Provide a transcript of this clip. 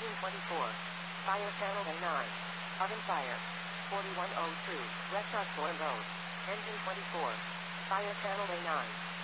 Engine 24. Fire channel A9. Oven fire. 4102. West Osborne Road. Engine 24. Fire channel A9.